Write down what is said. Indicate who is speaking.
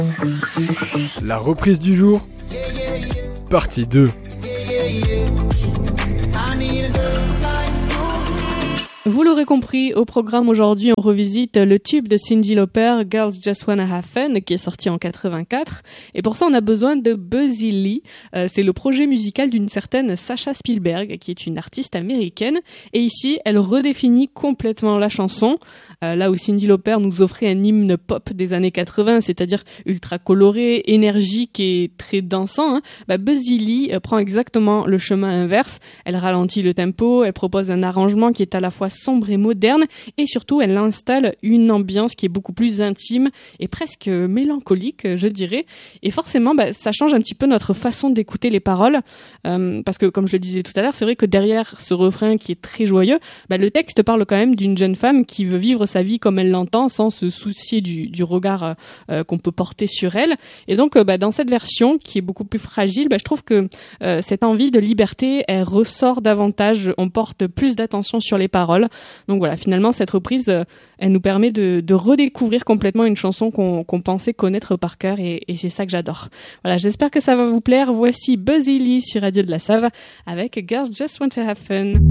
Speaker 1: La reprise du jour, partie 2.
Speaker 2: Vous l'aurez compris, au programme aujourd'hui, on revisite le tube de Cyndi Lauper, Girls Just Wanna Have Fun, qui est sorti en 84. Et pour ça, on a besoin de Buzzy Lee. C'est le projet musical d'une certaine Sasha Spielberg, qui est une artiste américaine. Et ici, elle redéfinit complètement la chanson. Là où Cyndi Lauper nous offrait un hymne pop des années 80, c'est-à-dire ultra coloré, énergique et très dansant, Buzzy Lee prend exactement le chemin inverse. Elle ralentit le tempo, elle propose un arrangement qui est à la fois sombre et moderne, et surtout elle installe une ambiance qui est beaucoup plus intime et presque mélancolique, je dirais. Et forcément, ça change un petit peu notre façon d'écouter les paroles, parce que comme je le disais tout à l'heure, c'est vrai que derrière ce refrain qui est très joyeux, le texte parle quand même d'une jeune femme qui veut vivre sa vie comme elle l'entend, sans se soucier du regard qu'on peut porter sur elle. Et donc, dans cette version qui est beaucoup plus fragile, je trouve que cette envie de liberté, elle ressort davantage. On porte plus d'attention sur les paroles. Donc voilà, finalement, cette reprise, elle nous permet de redécouvrir complètement une chanson qu'on pensait connaître par cœur, et c'est ça que j'adore. Voilà, j'espère que ça va vous plaire. Voici Buzzy Lee sur Radio de la Save avec Girls Just Want to Have Fun.